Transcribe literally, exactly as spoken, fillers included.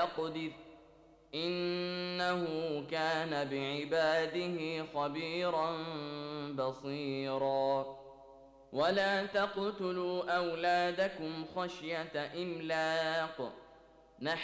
يقدر إنه كان بعباده خبيرا بصيرا. ولا تقتلوا أولادكم خشية إملاق